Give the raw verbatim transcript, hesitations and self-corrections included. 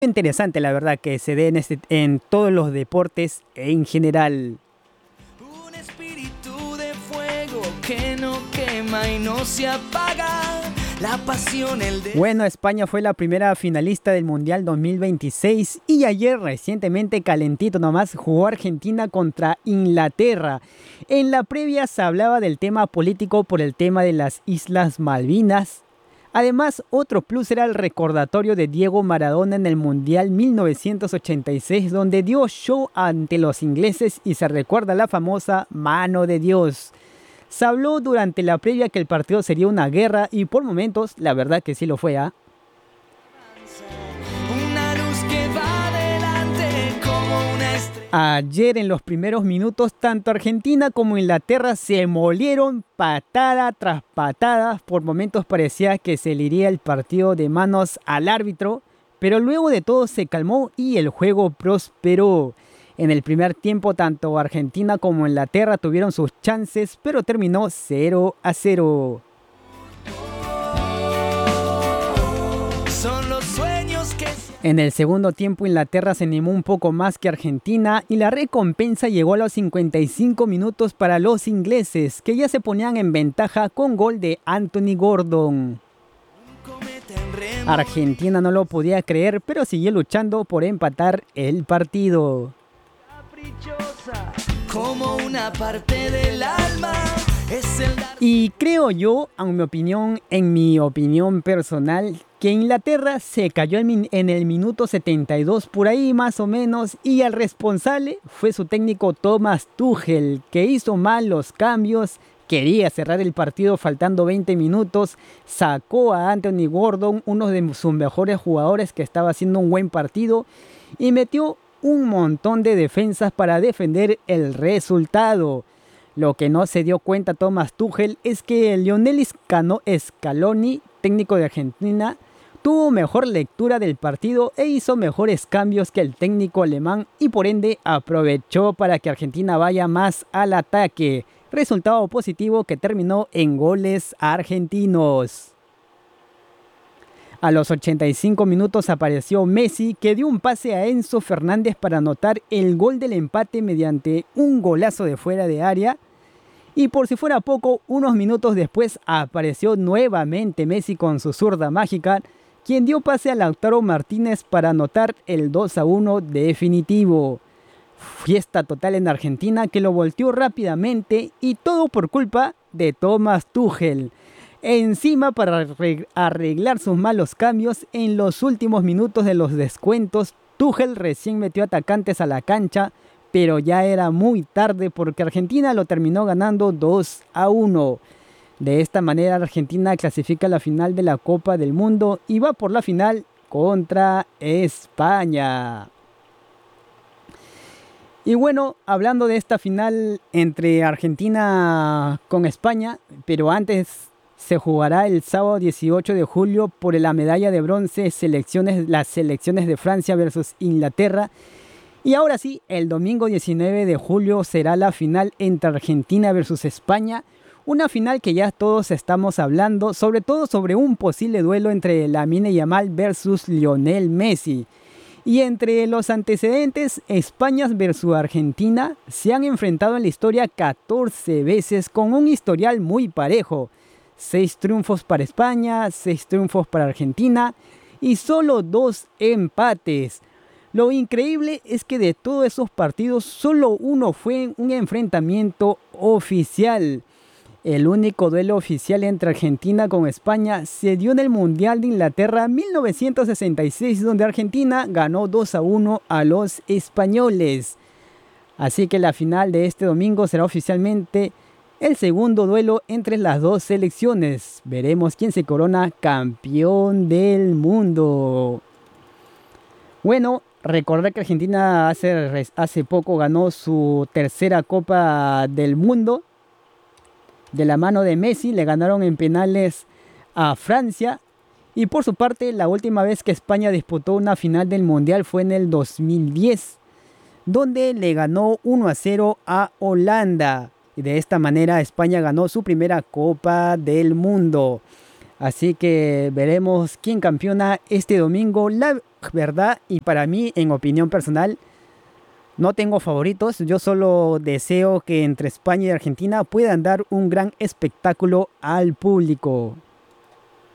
Interesante, la verdad, que se dé en, este, en todos los deportes en general. Un espíritu de fuego que no quema y no se apaga. La pasión, el de... Bueno, España fue la primera finalista del Mundial dos mil veintiséis y ayer, recientemente, calentito nomás, jugó Argentina contra Inglaterra. En la previa se hablaba del tema político por el tema de las Islas Malvinas. Además, otro plus era el recordatorio de Diego Maradona en el Mundial mil novecientos ochenta y seis, donde dio show ante los ingleses y se recuerda la famosa mano de Dios. Se habló durante la previa que el partido sería una guerra y por momentos, la verdad que sí lo fue, ¿ah? Una luz que va adelante como una estrella. Ayer en los primeros minutos, tanto Argentina como Inglaterra se molieron patada tras patada. Por momentos parecía que se le iría el partido de manos al árbitro, pero luego de todo se calmó y el juego prosperó. En el primer tiempo, tanto Argentina como Inglaterra tuvieron sus chances, pero terminó cero a cero. Son los sueños que... En el segundo tiempo, Inglaterra se animó un poco más que Argentina y la recompensa llegó a los cincuenta y cinco minutos para los ingleses, que ya se ponían en ventaja con gol de Anthony Gordon. Argentina no lo podía creer, pero siguió luchando por empatar el partido. Como una parte del alma es el... Y creo yo, en mi opinión, en mi opinión personal, que Inglaterra se cayó en el minuto setenta y dos por ahí más o menos, y el responsable fue su técnico Thomas Tuchel, que hizo mal los cambios, quería cerrar el partido faltando veinte minutos, sacó a Anthony Gordon, uno de sus mejores jugadores que estaba haciendo un buen partido, y metió un montón de defensas para defender el resultado. Lo que no se dio cuenta Thomas Tuchel es que Lionel Scaloni, técnico de Argentina, tuvo mejor lectura del partido e hizo mejores cambios que el técnico alemán y por ende aprovechó para que Argentina vaya más al ataque. Resultado positivo que terminó en goles argentinos. A los ochenta y cinco minutos apareció Messi, que dio un pase a Enzo Fernández para anotar el gol del empate mediante un golazo de fuera de área. Y por si fuera poco, unos minutos después apareció nuevamente Messi con su zurda mágica, quien dio pase a Lautaro Martínez para anotar el dos a uno definitivo. Fiesta total en Argentina, que lo volteó rápidamente y todo por culpa de Thomas Tuchel. Encima, para arreglar sus malos cambios, en los últimos minutos de los descuentos, Tuchel recién metió atacantes a la cancha, pero ya era muy tarde porque Argentina lo terminó ganando dos a uno. De esta manera, Argentina clasifica a la final de la Copa del Mundo y va por la final contra España. Y bueno, hablando de esta final entre Argentina con España, pero antes se jugará el sábado dieciocho de julio por la medalla de bronce selecciones, las selecciones de Francia versus Inglaterra. Y ahora sí, el domingo diecinueve de julio será la final entre Argentina versus España. Una final que ya todos estamos hablando, sobre todo sobre un posible duelo entre Lamine Yamal versus Lionel Messi. Y entre los antecedentes, España versus Argentina se han enfrentado en la historia catorce veces con un historial muy parejo. seis triunfos para España, seis triunfos para Argentina y solo dos empates. Lo increíble es que de todos esos partidos, solo uno fue un enfrentamiento oficial. El único duelo oficial entre Argentina con España se dio en el Mundial de Inglaterra mil novecientos sesenta y seis, donde Argentina ganó dos a uno a los españoles. Así que la final de este domingo será oficialmente el segundo duelo entre las dos selecciones. Veremos quién se corona campeón del mundo. Bueno, recordar que Argentina hace, hace poco ganó su tercera Copa del Mundo. De la mano de Messi, le ganaron en penales a Francia. Y por su parte, la última vez que España disputó una final del Mundial fue en el dos mil diez, donde le ganó uno a cero a Holanda. Y de esta manera España ganó su primera Copa del Mundo. Así que veremos quién campeona este domingo. La verdad, y para mí, en opinión personal, no tengo favoritos. Yo solo deseo que entre España y Argentina puedan dar un gran espectáculo al público.